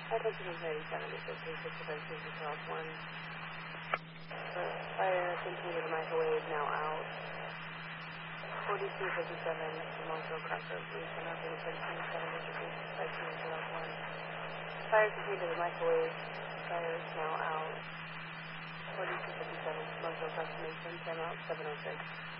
Attention is 97, this is 366 Charles 1. Fire completed the microwave, now out. 4257, Montrose Crossroads, Louisiana, 37, this is 366 Charles 1. Fire completed the microwave, fire is now out. 4257, Montrose Crossroads, Mason, time out, 706.